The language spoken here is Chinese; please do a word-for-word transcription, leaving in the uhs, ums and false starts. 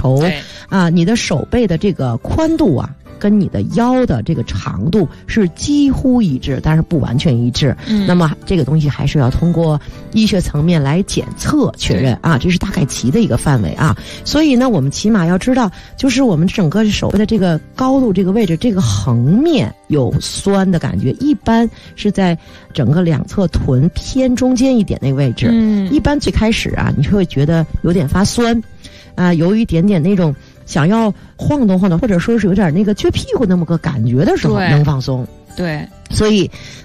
头啊，你的手背的这个宽度啊，跟你的腰的这个长度是几乎一致，但是不完全一致。嗯，那么这个东西还是要通过医学层面来检测确认啊，这是大概齐的一个范围啊。所以呢，我们起码要知道，就是我们整个手背的这个高度这个位置，这个横面有酸的感觉，一般是在整个两侧臀偏中间一点那个位置。嗯，一般最开始啊，你会觉得有点发酸，啊、呃，有一点点那种想要晃动晃动，或者说是有点那个撅屁股那么个感觉的时候，能放松。 对， 所以